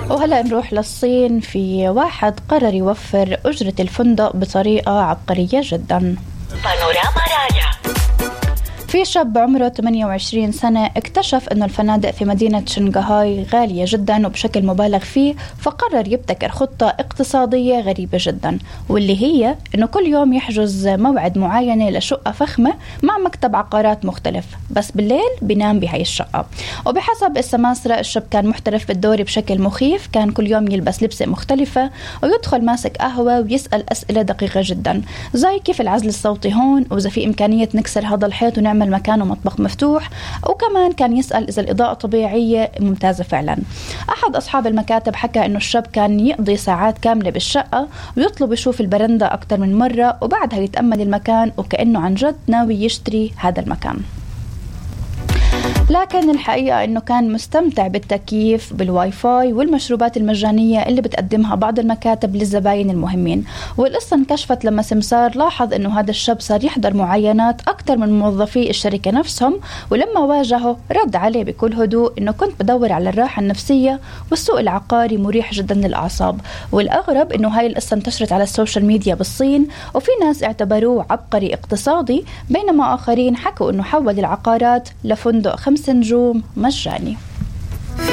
وهلأ نروح للصين. في واحد قرر يوفر أجرة الفندق بطريقة عبقرية جدا. بانوراما راجع. في شاب عمره 28 سنة اكتشف أنه الفنادق في مدينة شنغهاي غالية جدا وبشكل مبالغ فيه، فقرر يبتكر خطة اقتصادية غريبة جدا، واللي هي أنه كل يوم يحجز موعد معينة لشقة فخمة مع مكتب عقارات مختلف، بس بالليل بينام بهاي الشقة. وبحسب السماسرة الشاب كان محترف بالدوري بشكل مخيف، كان كل يوم يلبس لبسة مختلفة ويدخل ماسك قهوة ويسأل أسئلة دقيقة جدا، زي كيف العزل الصوتي هون، وإذا في إمكانية نكسر هذا الحيط ونعمل مكان ومطبخ مفتوح، وكمان كان يسأل إذا الإضاءة طبيعية ممتازة فعلا. أحد أصحاب المكاتب حكى إنه الشاب كان يقضي ساعات كاملة بالشقة ويطلب يشوف البرندة أكتر من مرة، وبعدها يتأمل المكان وكأنه عن جد ناوي يشتري هذا المكان. لكن الحقيقة أنه كان مستمتع بالتكييف بالواي فاي والمشروبات المجانية اللي بتقدمها بعض المكاتب للزباين المهمين. والقصة انكشفت لما سمسار لاحظ أنه هذا الشاب صار يحضر معاينات أكثر من موظفي الشركة نفسهم، ولما واجهه رد عليه بكل هدوء أنه كنت بدور على الراحة النفسية والسوق العقاري مريح جدا للأعصاب. والأغرب أنه هاي القصة انتشرت على السوشيال ميديا بالصين، وفي ناس اعتبروه عبقري اقتصادي، بينما آخرين حكوا أنه حول العقارات لفندق 5 نجوم مجاني.